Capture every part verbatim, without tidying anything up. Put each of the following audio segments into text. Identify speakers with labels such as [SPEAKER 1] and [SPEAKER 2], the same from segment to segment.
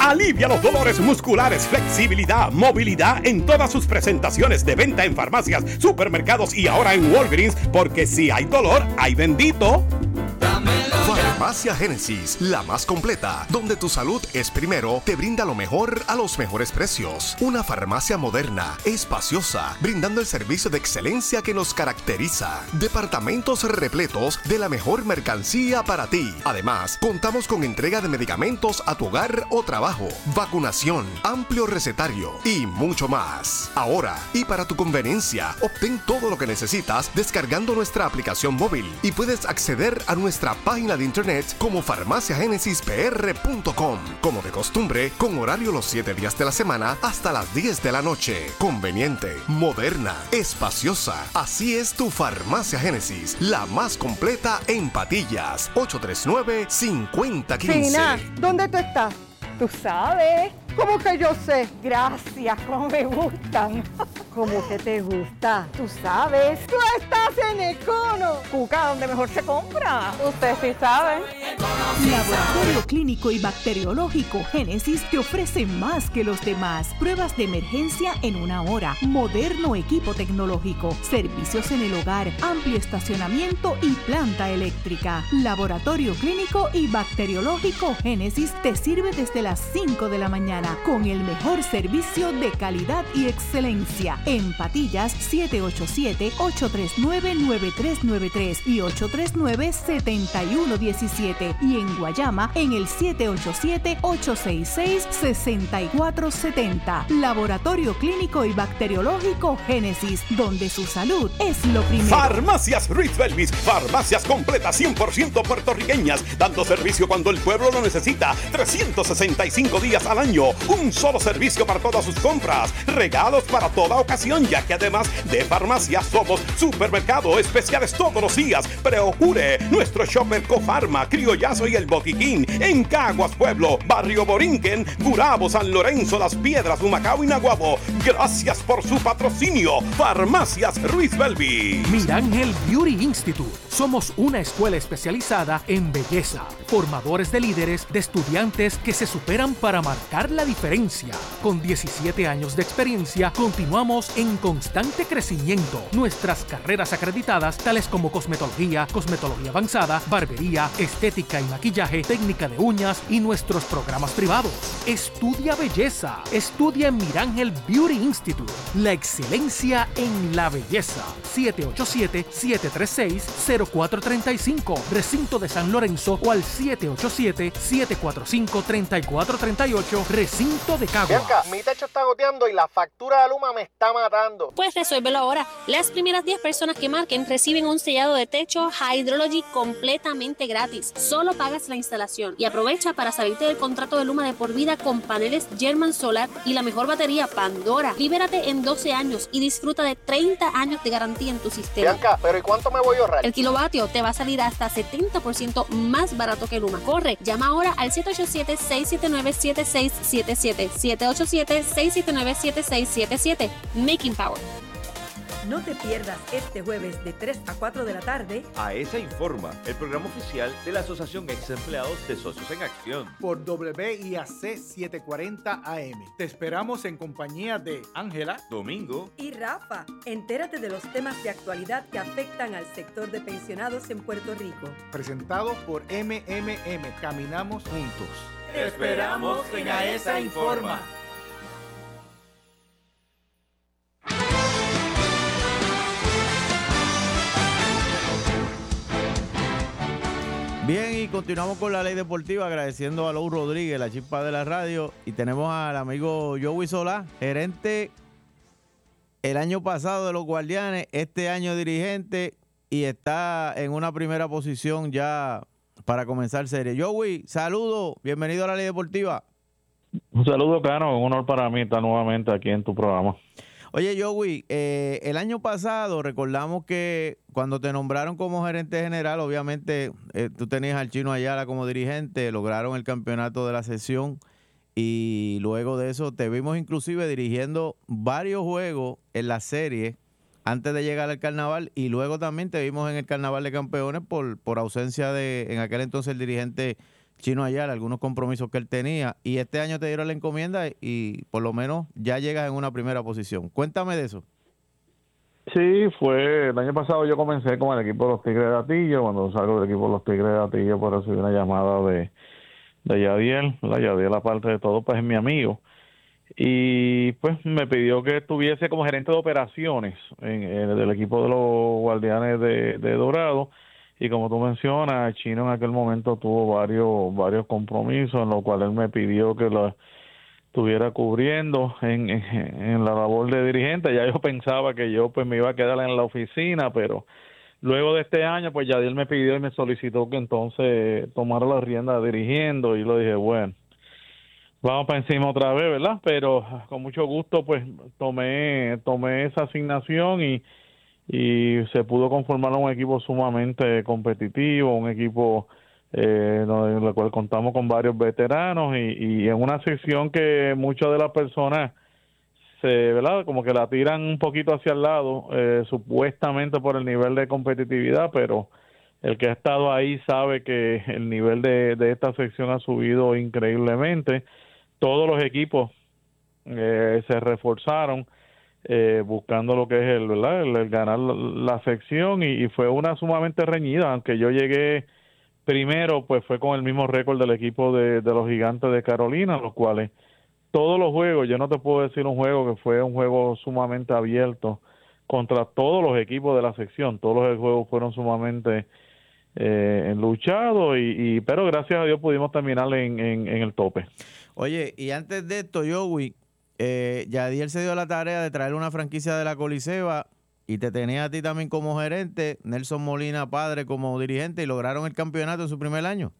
[SPEAKER 1] Alivia los dolores musculares, flexibilidad, movilidad en todas sus presentaciones de venta en farmacias, supermercados y ahora en Walgreens, porque si hay dolor, hay bendito.
[SPEAKER 2] Farmacia Génesis, la más completa, donde tu salud es primero, te brinda lo mejor a los mejores precios. Una farmacia moderna, espaciosa, brindando el servicio de excelencia que nos caracteriza. Departamentos repletos de la mejor mercancía para ti. Además, contamos con entrega de medicamentos a tu hogar o trabajo, vacunación, amplio recetario y mucho más. Ahora, y para tu conveniencia, obtén todo lo que necesitas descargando nuestra aplicación móvil y puedes acceder a nuestra página de internet como farmacia génesis p r punto com. Como de costumbre, con horario los siete días de la semana hasta las diez de la noche. Conveniente, moderna, espaciosa. Así es tu Farmacia Génesis, la más completa en Patillas. ocho tres nueve, cinco cero uno cinco.
[SPEAKER 3] Fina, ¿dónde tú estás? Tú sabes. ¿Cómo que yo sé? Gracias, cómo me gustan. ¿Cómo que te gusta? Tú sabes. Tú estás en Econo. Cuca, donde mejor se compra. Usted sí sabe.
[SPEAKER 4] Laboratorio Clínico y Bacteriológico Génesis te ofrece más que los demás. Pruebas de emergencia en una hora, moderno equipo tecnológico, servicios en el hogar, amplio estacionamiento y planta eléctrica. Laboratorio Clínico y Bacteriológico Génesis te sirve desde las cinco de la mañana con el mejor servicio de calidad y excelencia. En Patillas, siete ocho siete, ocho tres nueve, nueve tres nueve tres y ocho tres nueve, siete uno uno siete. Y en Guayama, en el siete ocho siete, ocho seis seis, seis cuatro siete cero. Laboratorio Clínico y Bacteriológico Génesis, donde su salud es lo primero.
[SPEAKER 1] Farmacias Ruiz Belvis, farmacias completas cien por ciento puertorriqueñas, dando servicio cuando el pueblo lo necesita, trescientos sesenta y cinco días al año. Un solo servicio para todas sus compras, regalos para toda ocasión, ya que además de farmacias somos supermercado, especiales todos los días. Procure nuestro shopper Cofarma, Criollazo y El Botiquín en Caguas Pueblo, Barrio Borinquen, Gurabo, San Lorenzo, Las Piedras, Humacao y Naguabo. Gracias por su patrocinio. Farmacias Ruiz Belvi.
[SPEAKER 5] Mirangel Beauty Institute. Somos una escuela especializada en belleza, formadores de líderes, de estudiantes que se superan para marcar la diferencia. Con diecisiete años de experiencia, continuamos en constante crecimiento. Nuestras carreras acreditadas, tales como cosmetología, cosmetología avanzada, barbería, estética y maquillaje, técnica de uñas y nuestros programas privados. Estudia belleza. Estudia en Mirangel Beauty Institute. La excelencia en la belleza. siete ocho siete, siete tres seis, cero cuatro tres cinco. Recinto de San Lorenzo o al siete ocho siete, siete cuatro cinco, tres cuatro tres ocho. Recinto de Caguas.
[SPEAKER 6] Bianca, mi techo está goteando y la factura de Luma me está matando.
[SPEAKER 7] Pues resuélvelo ahora. Las primeras diez personas que marquen reciben un sellado de techo Hydrology completamente gratis. Solo pagas la instalación y aprovecha para salirte del contrato de Luma de por vida con paneles German Solar y la mejor batería Pandora. Libérate en doce años y disfruta de treinta años de garantía en tu sistema.
[SPEAKER 6] Bianca, ¿pero y cuánto me voy a ahorrar?
[SPEAKER 7] El kilovatio te va a salir hasta setenta por ciento más barato que Luma. Corre, llama ahora al siete ocho siete, seis siete nueve, siete seis siete siete. siete ocho siete, seis siete nueve, siete seis siete siete. Making Power.
[SPEAKER 8] No te pierdas este jueves de tres a cuatro de la tarde
[SPEAKER 9] AESA Informa, el programa oficial de la Asociación Ex Empleados de Socios en Acción.
[SPEAKER 10] Por W I A C setecientos cuarenta A M. Te esperamos en compañía de Ángela,
[SPEAKER 9] Domingo
[SPEAKER 8] y Rafa. Entérate de los temas de actualidad que afectan al sector de pensionados en Puerto Rico.
[SPEAKER 10] Presentado por M M M. Caminamos juntos.
[SPEAKER 9] Te esperamos en AESA Informa.
[SPEAKER 11] Bien, y continuamos con la ley deportiva, agradeciendo a Lou Rodríguez, la chispa de la radio, y tenemos al amigo Joey Solá, gerente el año pasado de los Guardianes, este año dirigente, y está en una primera posición ya para comenzar serie. Joey, saludo, bienvenido a la ley deportiva.
[SPEAKER 12] Un saludo, Cano, un honor para mí estar nuevamente aquí en tu programa.
[SPEAKER 11] Oye, Joey, eh, el año pasado recordamos que cuando te nombraron como gerente general, obviamente eh, tú tenías al Chino Ayala como dirigente, lograron el campeonato de la sesión y luego de eso te vimos inclusive dirigiendo varios juegos en la serie antes de llegar al carnaval y luego también te vimos en el carnaval de campeones por, por ausencia de, en aquel entonces, el dirigente Chino Ayala, algunos compromisos que él tenía, y este año te dieron la encomienda y por lo menos ya llegas en una primera posición. Cuéntame de eso.
[SPEAKER 12] Sí, fue el año pasado yo comencé con el equipo de los Tigres de Atillo. Cuando salgo del equipo de los Tigres de Atillo, pues recibí una llamada de, de Yadiel, ¿verdad? Yadiel, aparte de todo, pues es mi amigo. Y pues me pidió que estuviese como gerente de operaciones en, en el equipo de los Guardianes de, de Dorado. Y como tú mencionas, Chino en aquel momento tuvo varios varios compromisos, en los cuales él me pidió que lo estuviera cubriendo en, en, en la labor de dirigente. Ya yo pensaba que yo pues me iba a quedar en la oficina, pero luego de este año pues Yadiel me pidió y me solicitó que entonces tomara la rienda dirigiendo, y lo dije, bueno, vamos para encima otra vez, ¿verdad? Pero con mucho gusto pues tomé tomé esa asignación y y se pudo conformar un equipo sumamente competitivo, un equipo eh, en el cual contamos con varios veteranos y, y en una sección que muchas de las personas se, ¿verdad? Como que la tiran un poquito hacia el lado, eh, supuestamente por el nivel de competitividad, pero el que ha estado ahí sabe que el nivel de, de esta sección ha subido increíblemente. Todos los equipos eh, se reforzaron, Eh, buscando lo que es el, ¿verdad? el, el ganar la, la sección y, y fue una sumamente reñida, aunque yo llegué primero, pues fue con el mismo récord del equipo de, de los Gigantes de Carolina, los cuales todos los juegos, yo no te puedo decir un juego que fue un juego sumamente abierto contra todos los equipos de la sección, todos los juegos fueron sumamente eh, luchados y, y pero gracias a Dios pudimos terminar en, en, en el tope.
[SPEAKER 11] Oye, y antes de esto, Joey, Eh, Yadiel se dio la tarea de traer una franquicia de la Coliseba y te tenía a ti también como gerente, Nelson Molina padre como dirigente, y lograron el campeonato en su primer año.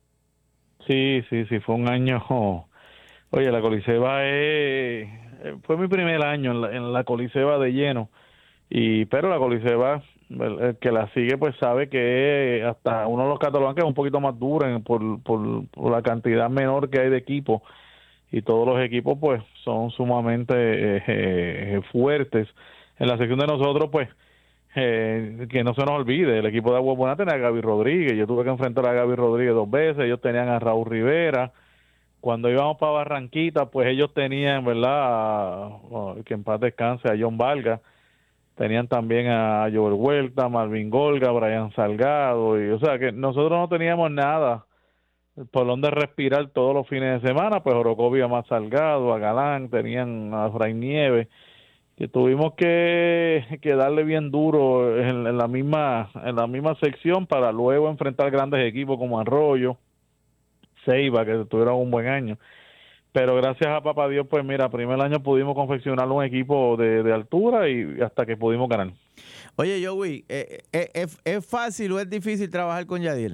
[SPEAKER 12] Sí, sí, sí, fue un año. Oye, la Coliseba es, fue mi primer año en la, en la Coliseba de lleno, y pero la Coliseba, el, el que la sigue pues sabe que hasta uno de los catalogan que es un poquito más dura en, por, por, por la cantidad menor que hay de equipos. Y todos los equipos pues son sumamente eh, eh, fuertes. En la sección de nosotros pues eh, que no se nos olvide, el equipo de Agua Buena tenía a Gaby Rodríguez, yo tuve que enfrentar a Gaby Rodríguez dos veces, ellos tenían a Raúl Rivera, cuando íbamos para Barranquita pues ellos tenían, verdad, oh, que en paz descanse, a John Valga, tenían también a Joel Huerta, Marvin Golga, Brian Salgado, y o sea que nosotros no teníamos nada por donde respirar todos los fines de semana. Pues Orocovi a más Salgado, a Galán, tenían a Fray Nieves, que tuvimos que, que darle bien duro en, en la misma en la misma sección para luego enfrentar grandes equipos como Arroyo, Ceiba, que tuvieron un buen año. Pero gracias a papá Dios, pues mira, primer año pudimos confeccionar un equipo de, de altura y hasta que pudimos ganar.
[SPEAKER 11] Oye, Joey, ¿es, es, ¿es fácil o es difícil trabajar con Yadiel?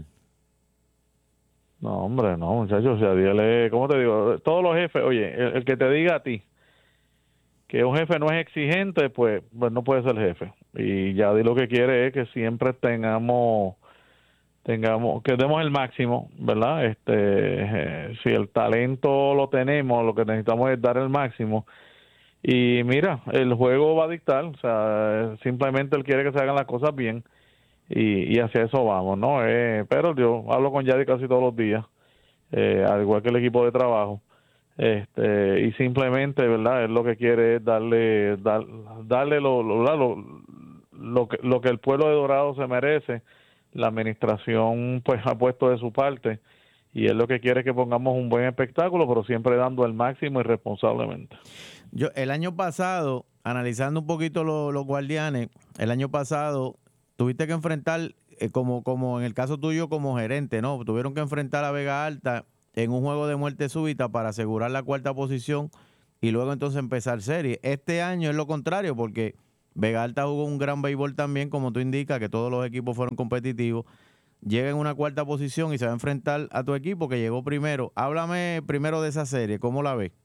[SPEAKER 12] No, hombre, no, muchachos, Yadiel es, ¿cómo te digo? Todos los jefes, oye, el, el que te diga a ti que un jefe no es exigente, pues, pues no puede ser jefe. Y Yadiel lo que quiere es que siempre tengamos, tengamos, que demos el máximo, ¿verdad? Este, eh, si el talento lo tenemos, lo que necesitamos es dar el máximo. Y mira, el juego va a dictar, o sea, simplemente él quiere que se hagan las cosas bien. Y, y hacia eso vamos, ¿no? Eh, pero yo hablo con Yadi casi todos los días, eh, al igual que el equipo de trabajo, este y simplemente, ¿verdad? Él lo que quiere es darle dar, darle lo, lo, lo, lo, que, lo que el pueblo de Dorado se merece. La administración pues ha puesto de su parte y él lo que quiere es que pongamos un buen espectáculo, pero siempre dando el máximo y responsablemente.
[SPEAKER 11] Yo el año pasado, analizando un poquito lo, los Guardianes, el año pasado tuviste que enfrentar, eh, como, como en el caso tuyo como gerente, ¿no? Tuvieron que enfrentar a Vega Alta en un juego de muerte súbita para asegurar la cuarta posición y luego entonces empezar serie. Este año es lo contrario porque Vega Alta jugó un gran béisbol también, como tú indicas, que todos los equipos fueron competitivos. Llega en una cuarta posición y se va a enfrentar a tu equipo que llegó primero. Háblame primero de esa serie, ¿cómo la ves?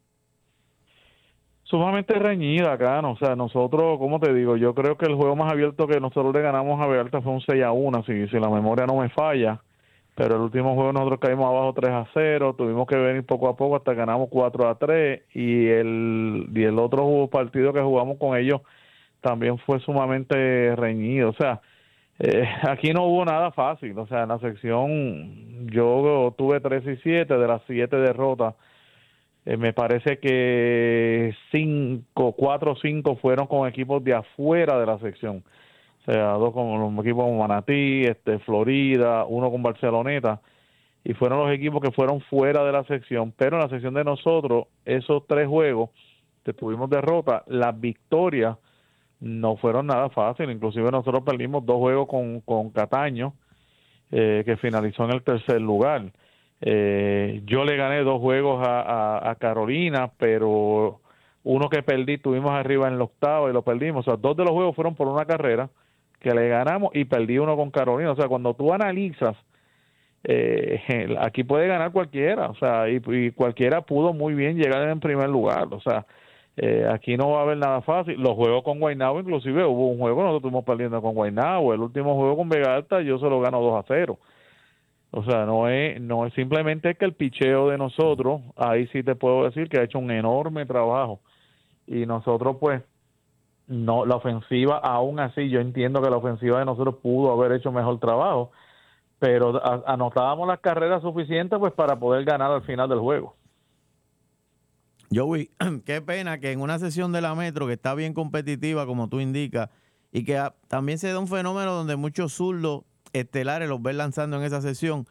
[SPEAKER 12] Sumamente reñida acá, ¿no? O sea, nosotros, ¿cómo te digo? Yo creo que el juego más abierto que nosotros le ganamos a Vega Alta fue un seis a uno, si, si la memoria no me falla, pero el último juego nosotros caímos abajo tres a cero, tuvimos que venir poco a poco hasta ganamos cuatro a tres, y el, y el otro partido que jugamos con ellos también fue sumamente reñido. O sea, Eh, aquí no hubo nada fácil, o sea, en la sección yo tuve tres y siete, de las siete derrotas, eh, me parece que cinco, cuatro o cinco fueron con equipos de afuera de la sección, o sea, dos con los equipos como Manatí, este, Florida, uno con Barceloneta, y fueron los equipos que fueron fuera de la sección, pero en la sección de nosotros, esos tres juegos que tuvimos derrota, las victorias no fueron nada fácil, inclusive nosotros perdimos dos juegos con, con Cataño, eh, que finalizó en el tercer lugar. Eh, yo le gané dos juegos a, a, a Carolina, pero uno que perdí tuvimos arriba en el octavo y lo perdimos. O sea, dos de los juegos fueron por una carrera que le ganamos y perdí uno con Carolina. O sea, cuando tú analizas, eh, aquí puede ganar cualquiera, o sea, y, y cualquiera pudo muy bien llegar en primer lugar, o sea, Eh, aquí no va a haber nada fácil. Los juegos con Guaynabo, inclusive hubo un juego, nosotros estuvimos perdiendo con Guaynabo, el último juego con Vega Alta yo se lo gano dos a cero. O sea, no es no es simplemente que el picheo de nosotros, ahí sí te puedo decir que ha hecho un enorme trabajo. Y nosotros pues, no la ofensiva, aún así yo entiendo que la ofensiva de nosotros pudo haber hecho mejor trabajo, pero a, anotábamos las carreras suficientes pues para poder ganar al final del juego.
[SPEAKER 11] Joey, qué pena que en una sesión de la Metro que está bien competitiva, como tú indicas, y que a, también se da un fenómeno donde muchos zurdos estelares los ven lanzando en esa sesión,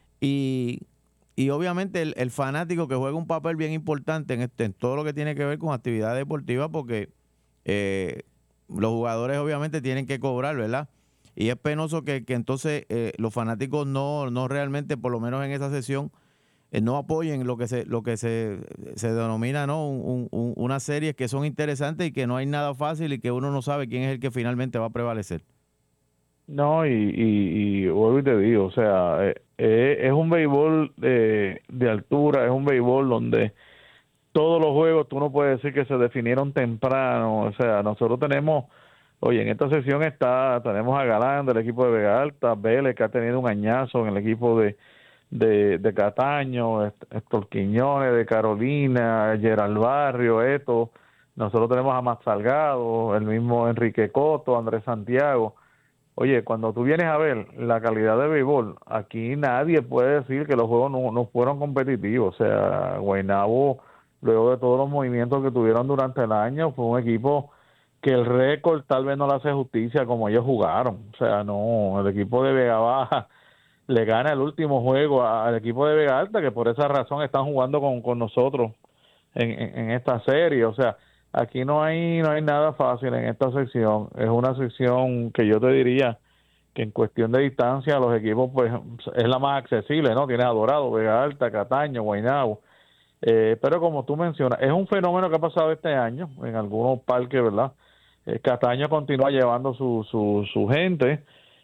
[SPEAKER 11] y, y obviamente el, el fanático que juega un papel bien importante en, este, en todo lo que tiene que ver con actividad deportiva, porque eh, los jugadores obviamente tienen que cobrar, ¿verdad? Y es penoso que, que entonces eh, los fanáticos no, no realmente, por lo menos en esa sesión, no apoyen lo que se lo que se, se denomina, ¿no? Un, un, unas series que son interesantes y que no hay nada fácil y que uno no sabe quién es el que finalmente va a prevalecer.
[SPEAKER 12] No, y, y, y vuelvo y te digo, o sea, eh, eh, es un béisbol de, de altura, es un béisbol donde todos los juegos tú no puedes decir que se definieron temprano, o sea, nosotros tenemos, oye, en esta sesión está, tenemos a Galán del equipo de Vega Alta, Vélez que ha tenido un añazo en el equipo de de, de Cataño, Héctor Quiñones de Carolina, Gerald Barrio, Eto, nosotros tenemos a Max Salgado, el mismo Enrique Coto, Andrés Santiago. Oye, cuando tú vienes a ver la calidad de béisbol, aquí nadie puede decir que los juegos no, no fueron competitivos, o sea, Guaynabo, luego de todos los movimientos que tuvieron durante el año, fue un equipo que el récord tal vez no le hace justicia como ellos jugaron, o sea, no, el equipo de Vega Baja le gana el último juego al equipo de Vega Alta, que por esa razón están jugando con, con nosotros en, en, en esta serie. O sea, aquí no hay no hay nada fácil en esta sección. Es una sección que yo te diría que en cuestión de distancia los equipos pues es la más accesible, ¿no? Tienes a Dorado, Vega Alta, Cataño, Guaynabo. Eh, pero como tú mencionas, es un fenómeno que ha pasado este año en algunos parques, ¿verdad? Eh, Cataño continúa llevando su, su, su gente.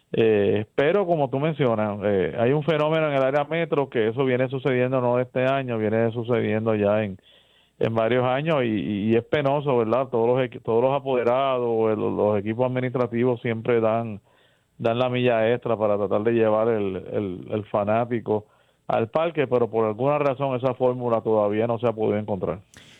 [SPEAKER 12] Eh, pero como tú mencionas, eh, hay un fenómeno en el área metro que eso viene sucediendo no este año, viene sucediendo ya en, en varios años y, y es penoso, ¿verdad? Todos los todos los apoderados, los, los equipos administrativos siempre dan dan la milla extra para tratar de llevar el, el, el fanático al parque, pero por alguna razón esa fórmula todavía no se ha podido encontrar.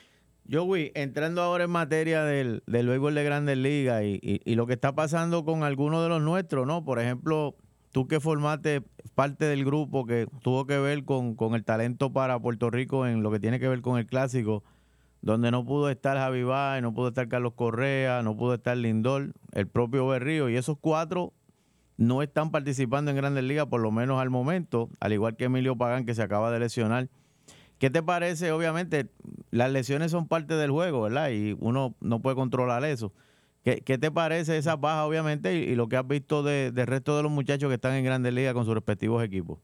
[SPEAKER 11] Joey, entrando ahora en materia del, del béisbol de Grandes Ligas y, y, y lo que está pasando con algunos de los nuestros, ¿no? Por ejemplo, tú que formaste parte del grupo que tuvo que ver con, con el talento para Puerto Rico en lo que tiene que ver con el Clásico, donde no pudo estar Javi Baez, no pudo estar Carlos Correa, no pudo estar Lindor, el propio Berrío, y esos cuatro no están participando en Grandes Ligas, por lo menos al momento, al igual que Emilio Pagán, que se acaba de lesionar. ¿Qué te parece? Obviamente, las lesiones son parte del juego, ¿verdad? Y uno no puede controlar eso. ¿Qué, qué te parece esas bajas, obviamente, y, y lo que has visto de, del resto de los muchachos que están en Grandes Ligas con sus respectivos equipos?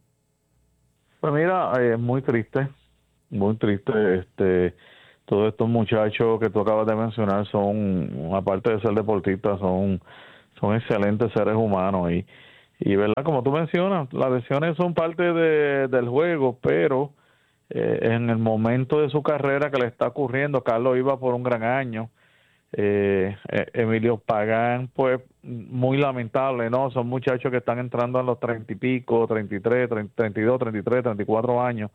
[SPEAKER 12] Pues mira, es eh, muy triste, muy triste. Este, todos estos muchachos que tú acabas de mencionar son, aparte de ser deportistas, son, son excelentes seres humanos. Y, y verdad, como tú mencionas, las lesiones son parte de, del juego, pero Eh, en el momento de su carrera que le está ocurriendo, Carlos iba por un gran año, eh, eh, Emilio Pagán, pues muy lamentable, ¿no? Son muchachos que están entrando a los treinta y pico, treinta y tres, treinta y dos, treinta y tres, treinta y cuatro años,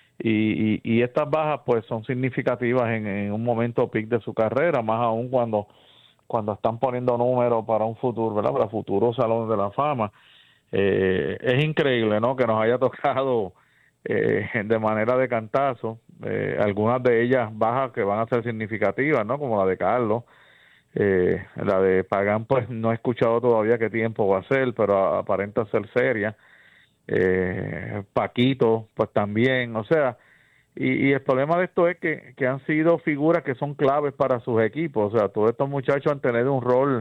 [SPEAKER 12] y, y, y estas bajas pues son significativas en, en un momento peak de su carrera, más aún cuando cuando están poniendo números para un futuro, ¿verdad? Para futuros salones de la fama. Eh, es increíble, ¿no? Que nos haya tocado eh, de manera de cantazo, eh, algunas de ellas bajas que van a ser significativas, ¿no? Como la de Carlos, eh, la de Pagán, pues no he escuchado todavía qué tiempo va a ser, pero aparenta ser seria. Eh, Paquito, pues también, o sea, y, y el problema de esto es que, que han sido figuras que son claves para sus equipos, o sea, todos estos muchachos han tenido un rol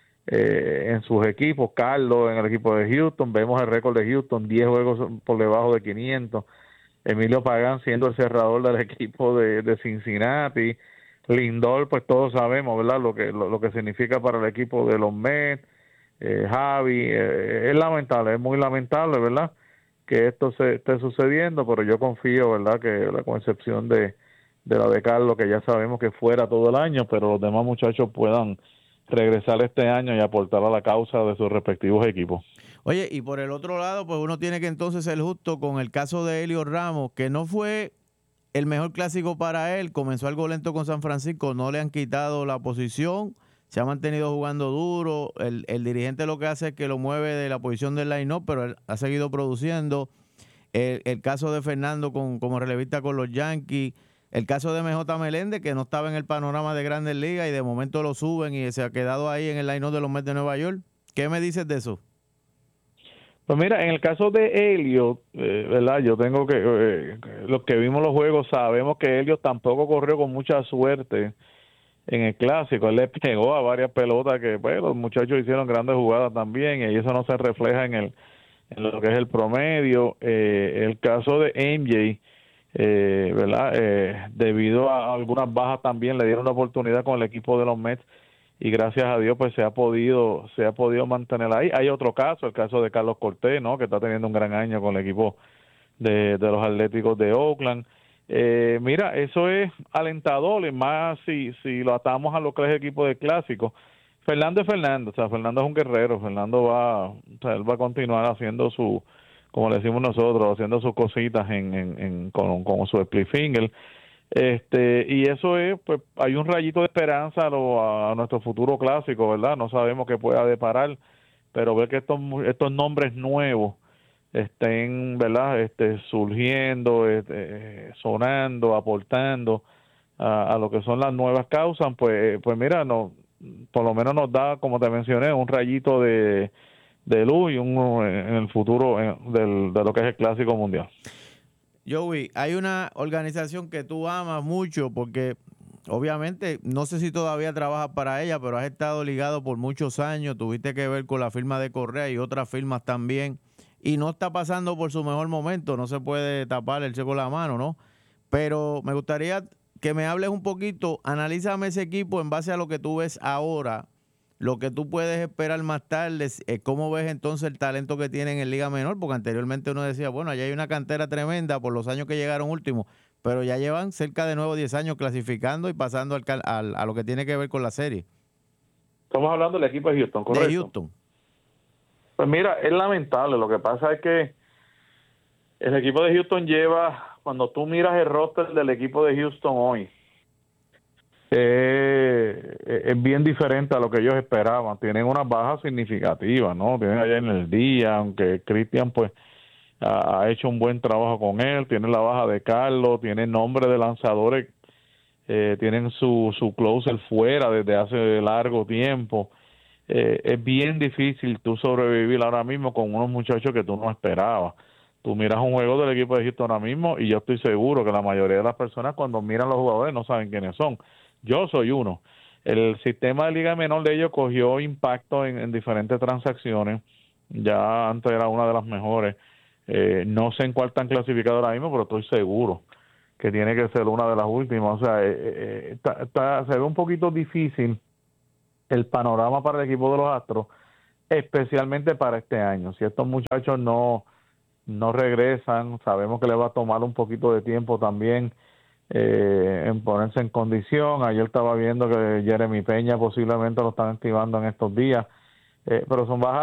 [SPEAKER 12] Eh, en sus equipos. Carlos en el equipo de Houston, vemos el récord de Houston, diez juegos por debajo de quinientos. Emilio Pagán siendo el cerrador del equipo de, de Cincinnati. Lindor, pues todos sabemos, ¿verdad?, lo que lo, lo que significa para el equipo de los Mets. eh, Javi, eh, es lamentable, es muy lamentable, ¿verdad?, que esto se esté sucediendo, pero yo confío, ¿verdad?, que la concepción de, de la de Carlos, que ya sabemos que fuera todo el año, pero los demás muchachos puedan regresar este año y aportar a la causa de sus respectivos equipos.
[SPEAKER 11] Oye, y por el otro lado, pues uno tiene que entonces ser justo con el caso de Elio Ramos, que no fue el mejor clásico para él, comenzó algo lento con San Francisco, no le han quitado la posición, se ha mantenido jugando duro, el, el dirigente lo que hace es que lo mueve de la posición del line-up, pero él ha seguido produciendo. El, el caso de Fernando con, como relevista con los Yankees, el caso de M J Meléndez, que no estaba en el panorama de Grandes Ligas y de momento lo suben y se ha quedado ahí en el line-up de los Mets de Nueva York. ¿Qué me dices de eso?
[SPEAKER 12] Pues mira, en el caso de Elliot, eh, ¿verdad? Yo tengo que, eh, los que vimos los juegos sabemos que Elliot tampoco corrió con mucha suerte en el clásico. Él le pegó a varias pelotas que, pues, los muchachos hicieron grandes jugadas también y eso no se refleja en el en lo que es el promedio. Eh, el caso de M J, Eh, ¿verdad? Eh, debido a algunas bajas también le dieron la oportunidad con el equipo de los Mets y gracias a Dios pues se ha podido se ha podido mantener ahí. Hay otro caso, el caso de Carlos Cortés, ¿no?, que está teniendo un gran año con el equipo de, de los Atléticos de Oakland. Eh, mira, eso es alentador, y más si si lo atamos a lo que es el equipo de clásico. Fernando es Fernando, o sea, Fernando es un guerrero, Fernando va, o sea, él va a continuar haciendo su, como le decimos nosotros, haciendo sus cositas en, en, en con, con su split finger, este, y eso es, pues, hay un rayito de esperanza a, lo, a nuestro futuro clásico, ¿verdad? No sabemos qué pueda deparar, pero ver que estos estos nombres nuevos estén, ¿verdad?, este, surgiendo, este, sonando, aportando a, a lo que son las nuevas causas, pues, pues mira, no, por lo menos nos da, como te mencioné, un rayito de de luz y un, en el futuro en, del, de lo que es el Clásico Mundial.
[SPEAKER 11] Joey, hay una organización que tú amas mucho porque obviamente, no sé si todavía trabajas para ella, pero has estado ligado por muchos años, tuviste que ver con la firma de Correa y otras firmas también, y no está pasando por su mejor momento, no se puede tapar el cielo con la mano, ¿no? Pero me gustaría que me hables un poquito, analízame ese equipo en base a lo que tú ves ahora, lo que tú puedes esperar más tarde, eh, cómo ves entonces el talento que tienen en Liga Menor, porque anteriormente uno decía, bueno, allá hay una cantera tremenda por los años que llegaron últimos, pero ya llevan cerca de nueve o diez años clasificando y pasando al, al, a lo que tiene que ver con la serie.
[SPEAKER 12] Estamos hablando del equipo de Houston, ¿correcto?
[SPEAKER 11] De Houston.
[SPEAKER 12] Pues mira, es lamentable, lo que pasa es que el equipo de Houston lleva, cuando tú miras el roster del equipo de Houston hoy, Eh, es bien diferente a lo que ellos esperaban. Tienen unas bajas significativas, ¿no? Tienen allá en el día, aunque Cristian pues ha, ha hecho un buen trabajo con él, tienen la baja de Carlos, tienen nombre de lanzadores, eh, tienen su, su closer fuera desde hace largo tiempo. Eh, es bien difícil tú sobrevivir ahora mismo con unos muchachos que tú no esperabas. Tú miras un juego del equipo de Houston ahora mismo y yo estoy seguro que la mayoría de las personas cuando miran los jugadores no saben quiénes son. Yo soy uno. El sistema de Liga Menor de ellos cogió impacto en, en diferentes transacciones. Ya antes era una de las mejores. Eh, no sé en cuál están clasificados ahora mismo, pero estoy seguro que tiene que ser una de las últimas. O sea, eh, eh, está, está, se ve un poquito difícil el panorama para el equipo de los Astros, especialmente para este año. Si estos muchachos no, no regresan, sabemos que les va a tomar un poquito de tiempo también Eh, en ponerse en condición. Ayer estaba viendo que Jeremy Peña posiblemente lo están activando en estos días, eh, pero son bajas